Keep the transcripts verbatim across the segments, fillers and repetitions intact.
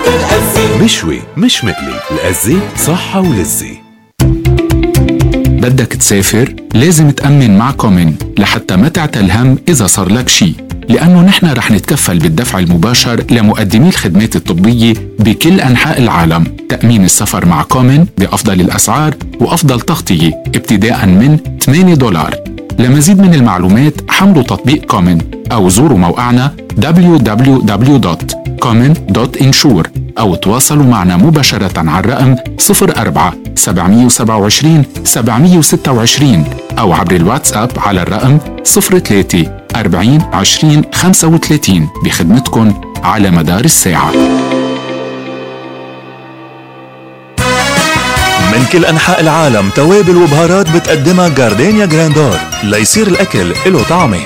مشوي مش مقلي، القزة صحة ولذة. بدك تسافر؟ لازم تأمن مع كومن لحتى ما تعتل هم إذا صار لك شي، لأنه نحن رح نتكفل بالدفع المباشر لمقدمي الخدمات الطبية بكل أنحاء العالم. تأمين السفر مع كومن بأفضل الأسعار وأفضل تغطية ابتداء من ثمانية دولار. لمزيد من المعلومات حملوا تطبيق كومن أو زوروا موقعنا دبليو دبليو دبليو دوت كومن دوت انشور أو تواصلوا معنا مباشرة على الرقم صفر أربعة سبعمية وسبعة وعشرين سبعمية وستة وعشرين أو عبر الواتساب على الرقم صفر ثلاثة أربعين عشرين خمسة وثلاثين بخدمتكم على مدار الساعة. من كل أنحاء العالم توابل وبهارات بتقدمها جاردينيا جراندور ليصير الأكل له طعمه.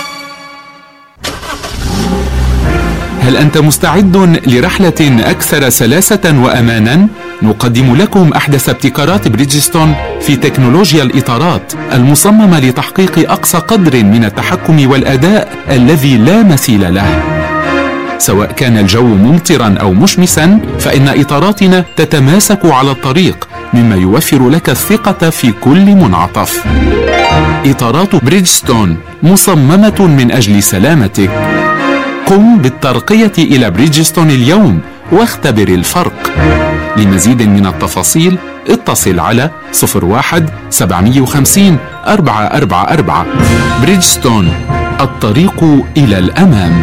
هل أنت مستعد لرحلة أكثر سلاسة وأمانا؟ نقدم لكم أحدث ابتكارات بريدجستون في تكنولوجيا الإطارات المصممة لتحقيق أقصى قدر من التحكم والأداء الذي لا مثيل له. سواء كان الجو ممطرا أو مشمسا فإن إطاراتنا تتماسك على الطريق، مما يوفر لك الثقة في كل منعطف. إطارات بريدجستون مصممة من أجل سلامتك. قم بالترقية إلى بريدجستون اليوم واختبر الفرق. لمزيد من التفاصيل اتصل على صفر واحد سبعمية وخمسين أربعة أربعة أربعة. بريدجستون، الطريق إلى الأمام.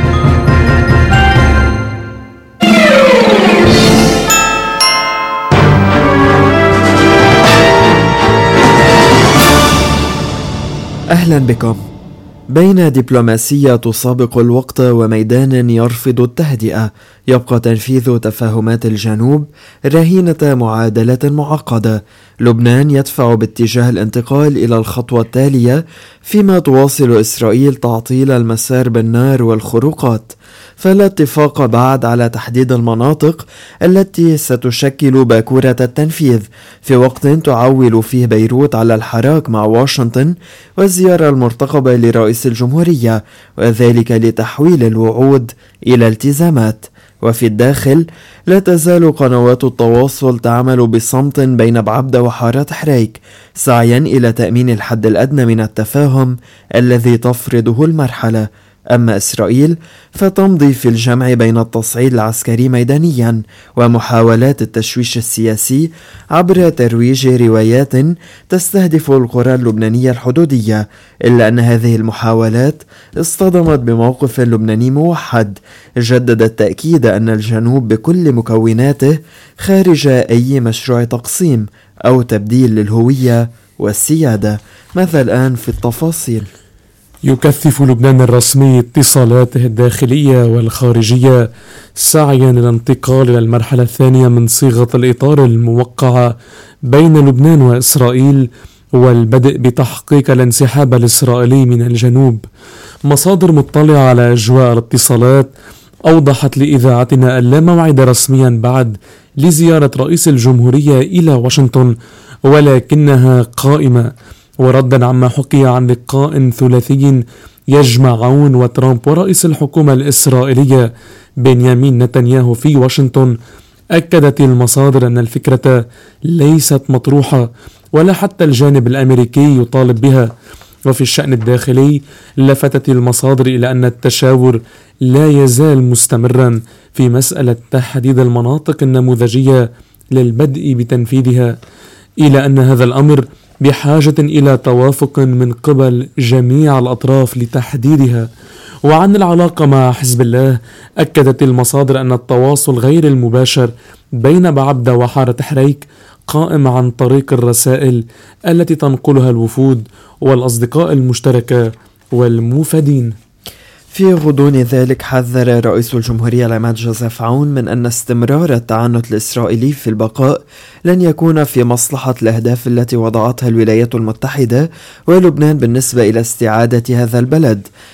أهلا بكم. بين دبلوماسية تسابق الوقت وميدان يرفض التهدئة، يبقى تنفيذ تفاهمات الجنوب رهينة معادلة معقدة. لبنان يدفع باتجاه الانتقال إلى الخطوة التالية، فيما تواصل إسرائيل تعطيل المسار بالنار والخروقات. فلا اتفاق بعد على تحديد المناطق التي ستشكل باكورة التنفيذ، في وقت تعول فيه بيروت على الحراك مع واشنطن والزيارة المرتقبة لرئيس الجمهورية، وذلك لتحويل الوعود إلى التزامات. وفي الداخل لا تزال قنوات التواصل تعمل بصمت بين بعبدة وحارات حريك، سعيا إلى تأمين الحد الأدنى من التفاهم الذي تفرضه المرحلة. أما إسرائيل فتمضي في الجمع بين التصعيد العسكري ميدانيا ومحاولات التشويش السياسي عبر ترويج روايات تستهدف القرى اللبنانية الحدودية، إلا أن هذه المحاولات اصطدمت بموقف لبناني موحد جدد التأكيد أن الجنوب بكل مكوناته خارج أي مشروع تقسيم أو تبديل للهوية والسيادة. ماذا الآن في التفاصيل؟ يكثف لبنان الرسمي اتصالاته الداخلية والخارجية سعيا للانتقال إلى المرحلة الثانية من صيغة الإطار الموقعة بين لبنان وإسرائيل والبدء بتحقيق الانسحاب الإسرائيلي من الجنوب. مصادر مطلعة على أجواء الاتصالات أوضحت لإذاعتنا أن لا موعد رسميا بعد لزيارة رئيس الجمهورية إلى واشنطن، ولكنها قائمة. وردا عما حكي عن لقاء ثلاثي يجمع عون وترامب ورئيس الحكومة الإسرائيلية بنيامين نتنياهو في واشنطن، أكدت المصادر أن الفكرة ليست مطروحة ولا حتى الجانب الأمريكي يطالب بها. وفي الشأن الداخلي لفتت المصادر إلى أن التشاور لا يزال مستمرا في مسألة تحديد المناطق النموذجية للبدء بتنفيذها، إلى أن هذا الأمر بحاجة إلى توافق من قبل جميع الأطراف لتحديدها. وعن العلاقة مع حزب الله أكدت المصادر أن التواصل غير المباشر بين بعبدة وحارة حريك قائم عن طريق الرسائل التي تنقلها الوفود والأصدقاء المشتركة والموفدين. في غضون ذلك حذر رئيس الجمهورية العماد جوزيف عون من أن استمرار التعنت الإسرائيلي في البقاء لن يكون في مصلحة الأهداف التي وضعتها الولايات المتحدة ولبنان بالنسبة إلى استعادة هذا البلد.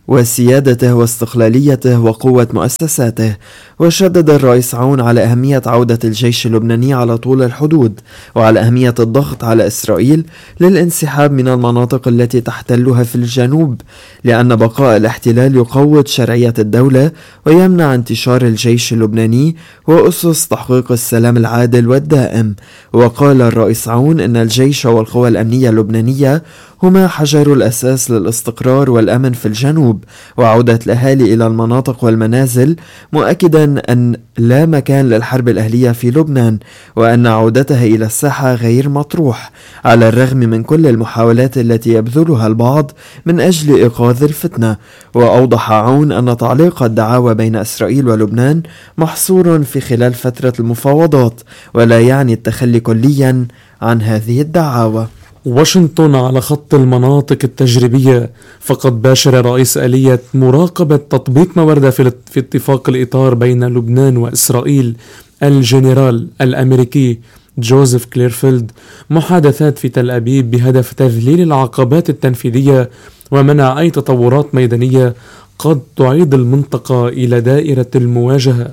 وسيادته واستقلاليته وقوة مؤسساته. وشدد الرئيس عون على أهمية عودة الجيش اللبناني على طول الحدود، وعلى أهمية الضغط على إسرائيل للانسحاب من المناطق التي تحتلها في الجنوب، لأن بقاء الاحتلال يقوض شرعية الدولة ويمنع انتشار الجيش اللبناني وأسس تحقيق السلام العادل والدائم. وقال الرئيس عون إن الجيش والقوى الأمنية اللبنانية هما حجر الأساس للاستقرار والأمن في الجنوب وعودة الأهالي إلى المناطق والمنازل، مؤكدا أن لا مكان للحرب الأهلية في لبنان، وأن عودتها إلى الساحة غير مطروح على الرغم من كل المحاولات التي يبذلها البعض من أجل إيقاظ الفتنة. وأوضح عون أن تعليق الدعاوى بين إسرائيل ولبنان محصور في خلال فترة المفاوضات، ولا يعني التخلي كليا عن هذه الدعاوى. واشنطن على خط المناطق التجريبية، فقد باشر رئيس آلية مراقبة تطبيق ما ورد في اتفاق الإطار بين لبنان وإسرائيل الجنرال الأمريكي جوزيف كليرفيلد محادثات في تل أبيب بهدف تذليل العقبات التنفيذية ومنع أي تطورات ميدانية قد تعيد المنطقة إلى دائرة المواجهة.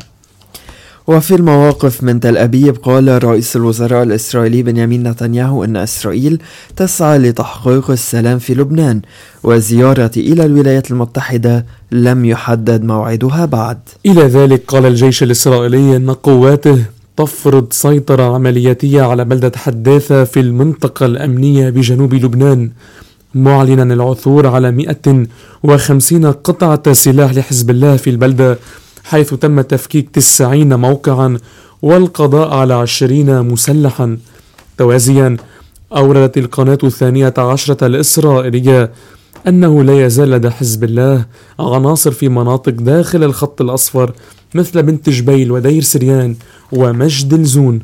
وفي المواقف من تل أبيب قال رئيس الوزراء الإسرائيلي بنيامين نتنياهو أن إسرائيل تسعى لتحقيق السلام في لبنان، وزيارة إلى الولايات المتحدة لم يحدد موعدها بعد. إلى ذلك قال الجيش الإسرائيلي أن قواته تفرض سيطرة عملياتية على بلدة حداثة في المنطقة الأمنية بجنوب لبنان، معلنا العثور على مئة وخمسين قطعة سلاح لحزب الله في البلدة، حيث تم تفكيك تسعين موقعا والقضاء على عشرين مسلحا. توازيا أوردت القناة الثانية عشرة الإسرائيلية أنه لا يزال لدى حزب الله عناصر في مناطق داخل الخط الأصفر مثل بنت جبيل ودير سريان ومجد الزون.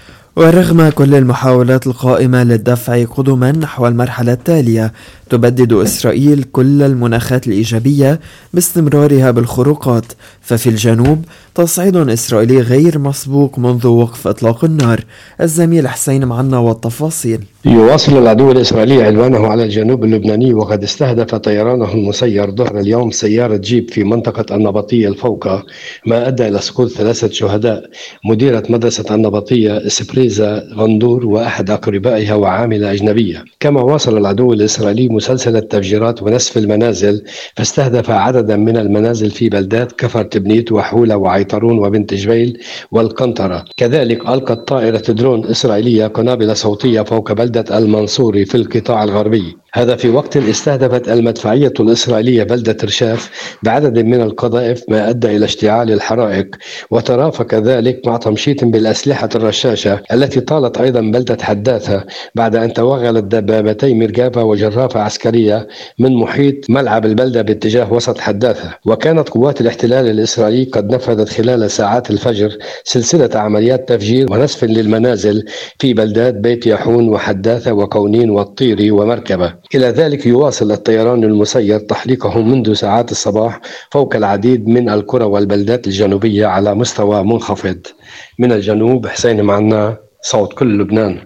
ورغم كل المحاولات القائمة للدفع قدما نحو المرحلة التالية، تبدد إسرائيل كل المناخات الإيجابية باستمرارها بالخروقات. ففي الجنوب تصعيد إسرائيلي غير مسبوق منذ وقف إطلاق النار. الزميل حسين معنا والتفاصيل. يواصل العدو الإسرائيلي عدوانه على الجنوب اللبناني، وقد استهدف طيرانه المسير ظهر اليوم سيارة جيب في منطقة النبطية الفوقة، ما أدى إلى سقوط ثلاثة شهداء، مديرة مدرسة النبطية سبريزا غندور وأحد أقربائها وعاملة أجنبية. كما واصل العدو الإسرائيلي مسلسل التفجيرات ونسف المنازل، فاستهدف عددا من المنازل في بلدات كفر تبنيت وحولة وعيطرون وبنت جبيل والقنطرة. كذلك ألقت طائرة درون إسرائيلية قنابل صوتية فوق بلدة المنصوري في القطاع الغربي، هذا في وقت استهدفت المدفعية الإسرائيلية بلدة رشاف بعدد من القذائف، ما أدى إلى اشتعال الحرائق. وترافق ذلك مع تمشيط بالأسلحة الرشاشة التي طالت أيضا بلدة حداثة بعد أن توغلت دبابتي مركبة وجرافة عسكرية من محيط ملعب البلدة باتجاه وسط حداثة. وكانت قوات الاحتلال الإسرائيلي قد نفذت خلال ساعات الفجر سلسلة عمليات تفجير ونسف للمنازل في بلدات بيت يحون وحداثة وكونين والطيري ومركبة. إلى ذلك يواصل الطيران المسير تحليقه منذ ساعات الصباح فوق العديد من القرى والبلدات الجنوبية على مستوى منخفض. من الجنوب حسين معنا، صوت كل لبنان.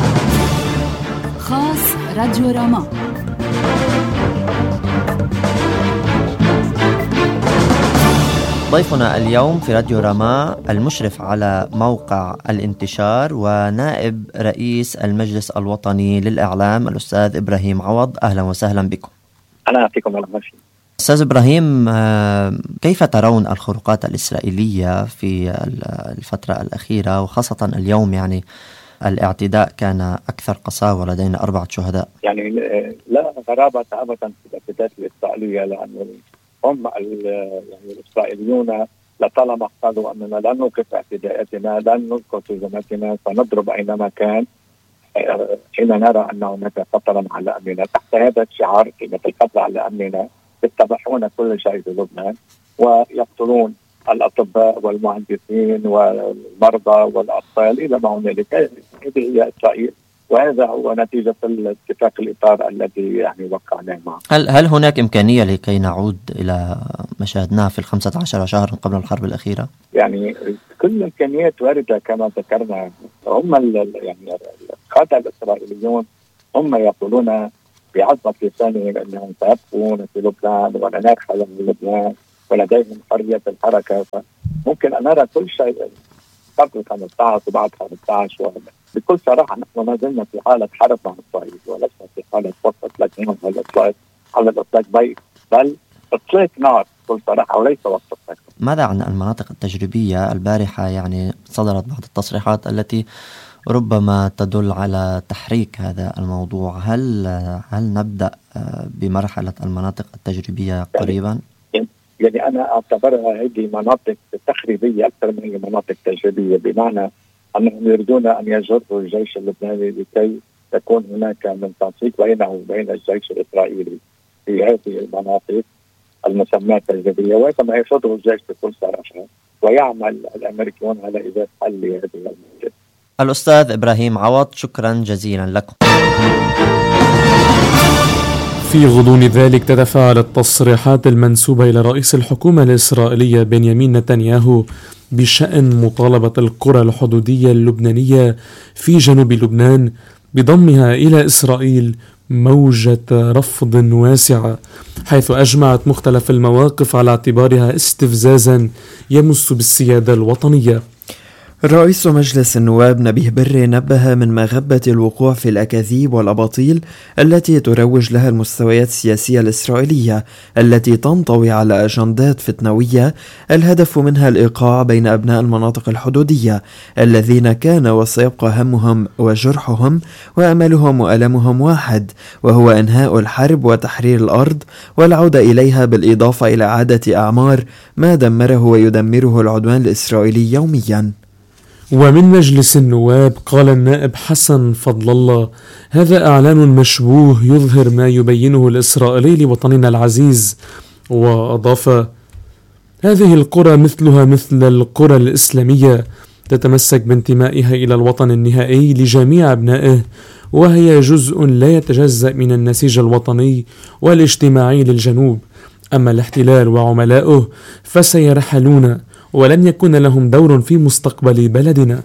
خاص راديو راما. ضيفنا اليوم في راديو راما المشرف على موقع الانتشار ونائب رئيس المجلس الوطني للإعلام الأستاذ إبراهيم عوض. أهلا وسهلا بكم. أهلا يعطيكم العافية. أستاذ إبراهيم، كيف ترون الخروقات الإسرائيلية في الفترة الأخيرة وخاصة اليوم؟ يعني الاعتداء كان أكثر قساوة، لدينا أربعة شهداء. يعني لا غرابة أبدا في الاعتداءات الإسرائيلية، لأن هم يعني الإسرائيليون لطالما قالوا أننا لن نوقف اعتداءاتنا، لن نسقط هجماتنا، فنضرب أينما كان حين نرى أن هناك خطرا على أمننا. تحت هذا الشعار قيمة الخطر على أمننا يتبعون كل شيء في لبنان ويقتلون الأطباء والمهندسين والمرضى والأطفال إلى ما هنالك. هذه هي إسرائيل، وهذا هو نتيجة الاتفاق الإطار الذي يعني وقعناه معه. هل هل هناك إمكانية لكي نعود إلى ما شاهدناه في الخمسة عشر شهرا قبل الحرب الأخيرة؟ يعني كل الإمكانيات واردة كما ذكرنا. هم يعني القادة الإسرائيليون هم يقولون بعظمة لسانهم أنهم سيبقون في لبنان وهناك حل لبنان ولديهم حرية الحركة. فممكن أن نرى كل شيء قبل خمسة عشر وبعد خمسة عشر. بكل صراحة نحن ما زلنا في حالة حرب مع إسرائيل ولسنا في حالة وقت إطلاق نار على الإطلاق على الإطلاق بي بل إطلاق نار بكل صراحة وليس وقت إطلاق. ماذا عن المناطق التجريبية؟ البارحة يعني صدرت بعض التصريحات التي ربما تدل على تحريك هذا الموضوع. هل هل نبدأ بمرحلة المناطق التجريبية قريبا؟ يعني أنا أعتبرها هذه مناطق تخريبية أكثر من هي مناطق تجريبية، بمعنى أنهم يريدون أن يجروا الجيش اللبناني لكي يكون هناك من تنسيق بينه وبين الجيش الإسرائيلي في هذه المناطق المسمى تجريبية، وكما يرفضه الجيش بكل صراحة ويعمل الأمريكيون على إيجاد حل لهذه المشكلة. الأستاذ إبراهيم عوض، شكرا جزيلا لكم. في غضون ذلك تتفاعل التصريحات المنسوبة إلى رئيس الحكومة الإسرائيلية بنيامين نتنياهو بشأن مطالبة القرى الحدودية اللبنانية في جنوب لبنان بضمها إلى إسرائيل موجة رفض واسعة، حيث أجمعت مختلف المواقف على اعتبارها استفزازا يمس بالسيادة الوطنية. رئيس مجلس النواب نبيه بري نبه من مغبة الوقوع في الأكاذيب والأباطيل التي تروج لها المستويات السياسية الإسرائيلية التي تنطوي على أجندات فتنوية الهدف منها الإيقاع بين أبناء المناطق الحدودية الذين كان وسيبقى همهم وجرحهم وأملهم وألمهم واحد، وهو إنهاء الحرب وتحرير الأرض والعودة إليها، بالإضافة إلى إعادة أعمار ما دمره ويدمره العدوان الإسرائيلي يوميا. ومن مجلس النواب قال النائب حسن فضل الله: هذا إعلان مشبوه يظهر ما يبينه الإسرائيلي لوطننا العزيز. وأضاف: هذه القرى مثلها مثل القرى الإسلامية تتمسك بانتمائها إلى الوطن النهائي لجميع أبنائه، وهي جزء لا يتجزأ من النسيج الوطني والاجتماعي للجنوب. أما الاحتلال وعملائه فسيرحلون ولن يكون لهم دور في مستقبل بلدنا.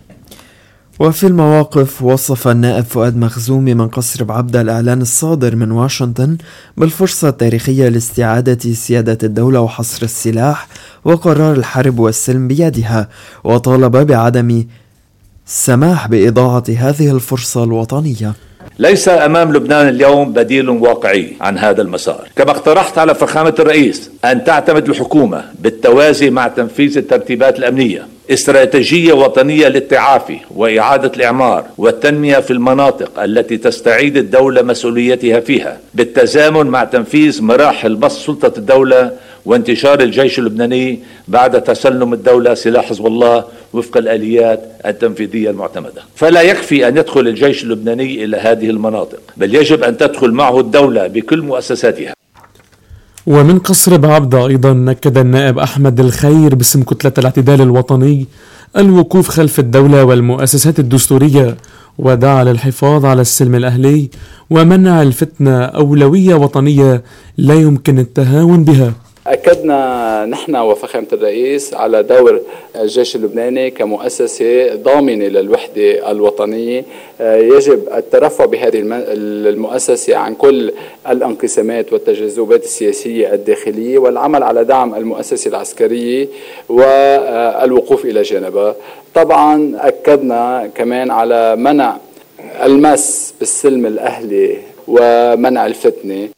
وفي المواقف وصف النائب فؤاد مخزومي من قصر بعبدة الإعلان الصادر من واشنطن بالفرصة التاريخية لاستعادة سيادة الدولة وحصر السلاح وقرار الحرب والسلم بيدها، وطالب بعدم السماح بإضاعة هذه الفرصة الوطنية. ليس أمام لبنان اليوم بديل واقعي عن هذا المسار، كما اقترحت على فخامة الرئيس أن تعتمد الحكومة بالتوازي مع تنفيذ الترتيبات الأمنية استراتيجية وطنية للتعافي وإعادة الإعمار والتنمية في المناطق التي تستعيد الدولة مسؤوليتها فيها، بالتزامن مع تنفيذ مراحل بسط سلطة الدولة وانتشار الجيش اللبناني بعد تسلم الدولة سلاح حزب الله وفق الآليات التنفيذية المعتمدة. فلا يكفي أن يدخل الجيش اللبناني إلى هذه المناطق، بل يجب أن تدخل معه الدولة بكل مؤسساتها. ومن قصر بعبدة أيضا نكد النائب أحمد الخير باسم كتلة الاعتدال الوطني الوقوف خلف الدولة والمؤسسات الدستورية، ودعا للحفاظ على السلم الأهلي ومنع الفتنة أولوية وطنية لا يمكن التهاون بها. أكدنا نحن وفخامة الرئيس على دور الجيش اللبناني كمؤسسة ضامنة للوحدة الوطنية. يجب الترفع بهذه المؤسسة عن كل الانقسامات والتجاذبات السياسية الداخلية والعمل على دعم المؤسسة العسكرية والوقوف إلى جانبها. طبعا أكدنا كمان على منع المس بالسلم الأهلي ومنع الفتنة.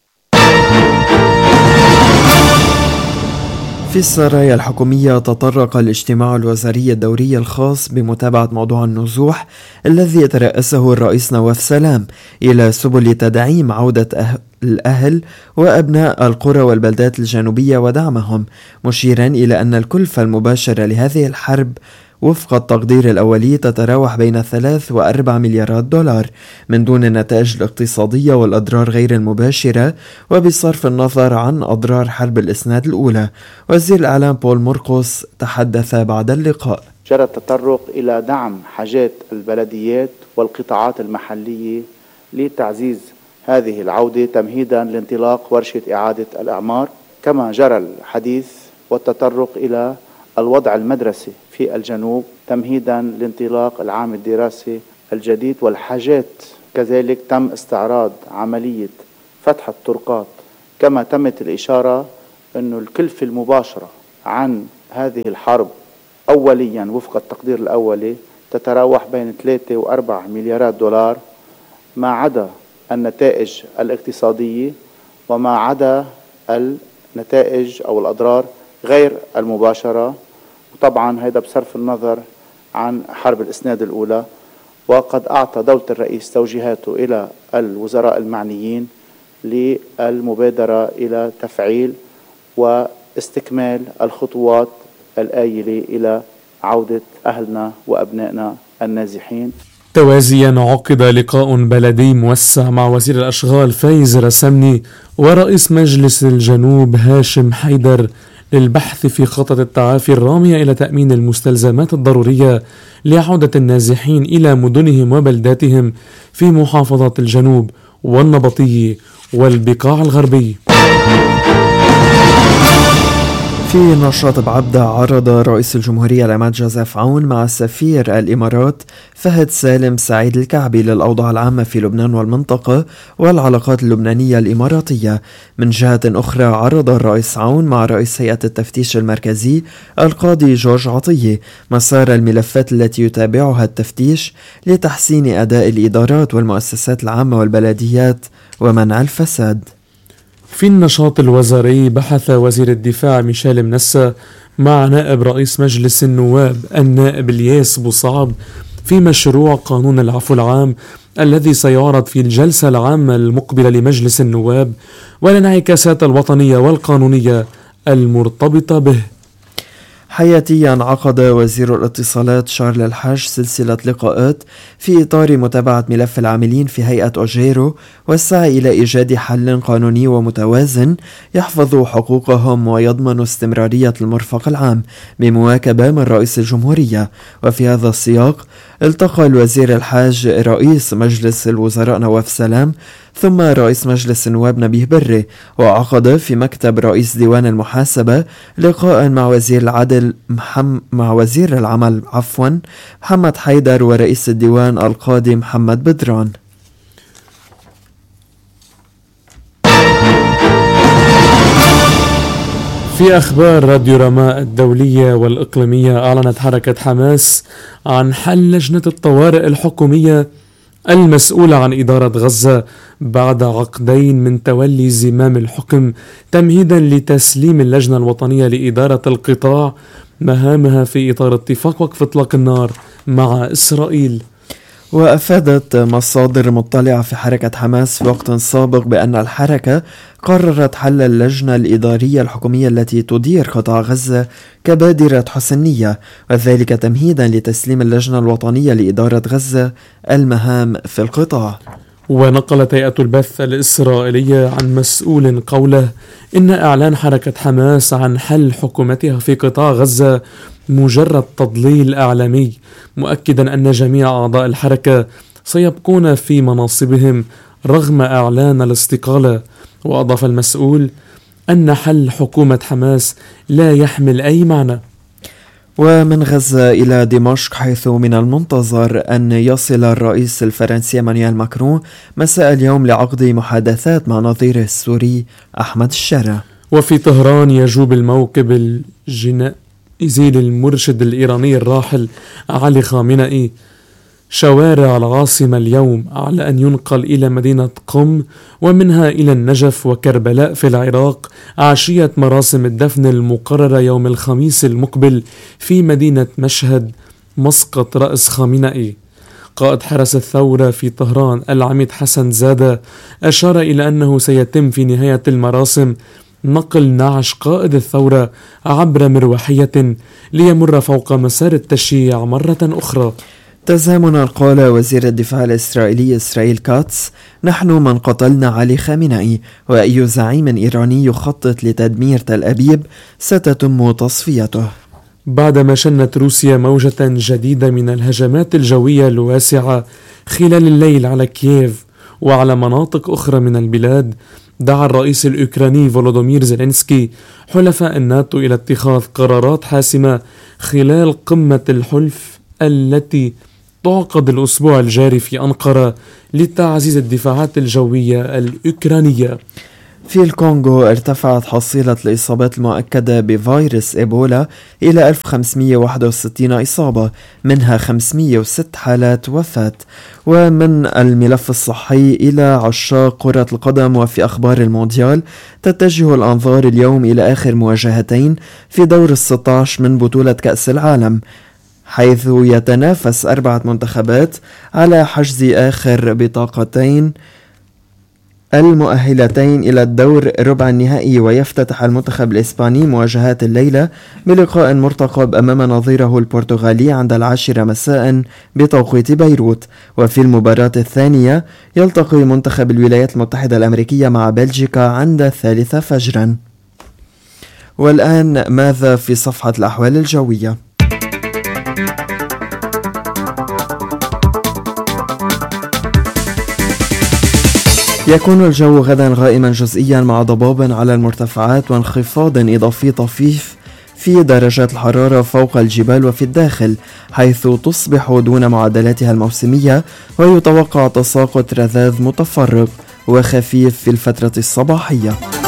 في السرايا الحكومية تطرق الاجتماع الوزاري الدوري الخاص بمتابعة موضوع النزوح الذي يترأسه الرئيس نواف سلام إلى سبل تدعيم عودة أه... الأهل وأبناء القرى والبلدات الجنوبية ودعمهم، مشيرا إلى أن الكلفة المباشرة لهذه الحرب وفق التقدير الأولي تتراوح بين ثلاث وأربع مليارات دولار، من دون النتائج الاقتصادية والأضرار غير المباشرة وبصرف النظر عن أضرار حرب الإسناد الأولى. وزير الإعلام بول مرقس تحدث بعد اللقاء: جرى التطرق إلى دعم حاجات البلديات والقطاعات المحلية لتعزيز هذه العودة تمهيدا لانطلاق ورشة إعادة الأعمار، كما جرى الحديث والتطرق إلى الوضع المدرسي في الجنوب تمهيدا لانطلاق العام الدراسي الجديد والحاجات كذلك تم استعراض عملية فتح الطرقات، كما تمت الإشارة أن الكلفة المباشرة عن هذه الحرب أوليا وفق التقدير الأولي تتراوح بين ثلاثة وأربعة مليارات دولار، ما عدا النتائج الاقتصادية وما عدا النتائج أو الأضرار غير المباشرة، وطبعا هذا بصرف النظر عن حرب الإسناد الأولى. وقد أعطى دولة الرئيس توجيهاته إلى الوزراء المعنيين للمبادرة إلى تفعيل واستكمال الخطوات الآيلة إلى عودة أهلنا وأبنائنا النازحين. توازيا عقد لقاء بلدي موسع مع وزير الأشغال فايز رسمني ورئيس مجلس الجنوب هاشم حيدر للبحث في خطط التعافي الرامية إلى تأمين المستلزمات الضرورية لعودة النازحين إلى مدنهم وبلداتهم في محافظات الجنوب والنبطية والبقاع الغربي. في نشاط بعبدة عرض رئيس الجمهورية العماد جوزيف عون مع سفير الإمارات فهد سالم سعيد الكعبي للأوضاع العامة في لبنان والمنطقة والعلاقات اللبنانية الإماراتية. من جهة أخرى عرض الرئيس عون مع رئيس هيئة التفتيش المركزي القاضي جورج عطية مسار الملفات التي يتابعها التفتيش لتحسين أداء الإدارات والمؤسسات العامة والبلديات ومنع الفساد. في النشاط الوزاري بحث وزير الدفاع ميشيل منسى مع نائب رئيس مجلس النواب النائب الياس بوصعب في مشروع قانون العفو العام الذي سيعرض في الجلسة العامة المقبلة لمجلس النواب والانعكاسات الوطنية والقانونية المرتبطة به. حياتيا عقد وزير الاتصالات شارل الحاج سلسلة لقاءات في إطار متابعة ملف العاملين في هيئة أوجيرو والسعي إلى إيجاد حل قانوني ومتوازن يحفظ حقوقهم ويضمن استمرارية المرفق العام بمواكبة من رئيس الجمهورية. وفي هذا السياق التقى الوزير الحاج رئيس مجلس الوزراء نواف سلام ثم رئيس مجلس النواب نبيه بري، وعقد في مكتب رئيس ديوان المحاسبة لقاء مع وزير العدل محم مع وزير العمل عفوا محمد حيدر ورئيس الديوان القاضي محمد بدران. في أخبار راديو رماء الدولية والإقليمية، أعلنت حركة حماس عن حل لجنة الطوارئ الحكومية المسؤولة عن إدارة غزة بعد عقدين من تولي زمام الحكم تمهيدا لتسليم اللجنة الوطنية لإدارة القطاع مهامها في إطار اتفاق وقف إطلاق النار مع إسرائيل. وأفادت مصادر مطلعة في حركة حماس في وقت سابق بأن الحركة قررت حل اللجنة الإدارية الحكومية التي تدير قطاع غزة كبادرة حسنية، وذلك تمهيدا لتسليم اللجنة الوطنية لإدارة غزة المهام في القطاع. ونقلت هيئة البث الإسرائيلية عن مسؤول قوله إن إعلان حركة حماس عن حل حكومتها في قطاع غزة مجرد تضليل إعلامي، مؤكدا أن جميع أعضاء الحركة سيبقون في مناصبهم رغم إعلان الاستقالة. وأضاف المسؤول أن حل حكومة حماس لا يحمل أي معنى. ومن غزة إلى دمشق، حيث من المنتظر أن يصل الرئيس الفرنسي إيمانويل ماكرون مساء اليوم لعقد محادثات مع نظيره السوري أحمد الشارع. وفي طهران يجوب الموكب الجنائزي للمرشد الإيراني الراحل علي خامنئي شوارع العاصمة اليوم على أن ينقل إلى مدينة قم ومنها إلى النجف وكربلاء في العراق عشية مراسم الدفن المقررة يوم الخميس المقبل في مدينة مشهد مسقط رأس خامنئي. قائد حرس الثورة في طهران العميد حسن زادة أشار إلى أنه سيتم في نهاية المراسم نقل نعش قائد الثورة عبر مروحية ليمر فوق مسار التشييع مرة أخرى. تزامنا قال وزير الدفاع الإسرائيلي إسرائيل كاتس: نحن من قتلنا علي خامنئي، وأي زعيم إيراني يخطط لتدمير تل أبيب ستتم تصفيته. بعدما شنت روسيا موجة جديدة من الهجمات الجوية الواسعة خلال الليل على كييف وعلى مناطق أخرى من البلاد، دعا الرئيس الأوكراني فولودومير زيلينسكي حلفاء الناتو إلى اتخاذ قرارات حاسمة خلال قمة الحلف التي تعقد الأسبوع الجاري في أنقرة لتعزيز الدفاعات الجوية الأوكرانية. في الكونغو ارتفعت حصيلة الإصابات المؤكدة بفيروس إيبولا إلى ألف وخمسمئة وواحد وستين إصابة، منها خمسمئة وستة حالات وفاة. ومن الملف الصحي إلى عشاق كرة القدم وفي أخبار المونديال، تتجه الأنظار اليوم إلى آخر مواجهتين في دور الستة عشر من بطولة كأس العالم، حيث يتنافس أربعة منتخبات على حجز آخر بطاقتين المؤهلتين إلى الدور ربع النهائي. ويفتتح المنتخب الإسباني مواجهات الليلة بلقاء مرتقب أمام نظيره البرتغالي عند العاشرة مساء بتوقيت بيروت. وفي المباراة الثانية يلتقي منتخب الولايات المتحدة الأمريكية مع بلجيكا عند الثالثة فجرا. والآن ماذا في صفحة الأحوال الجوية؟ يكون الجو غدا غائما جزئيا مع ضباب على المرتفعات وانخفاض إضافي طفيف في درجات الحرارة فوق الجبال وفي الداخل، حيث تصبح دون معدلاتها الموسمية، ويتوقع تساقط رذاذ متفرق وخفيف في الفترة الصباحية.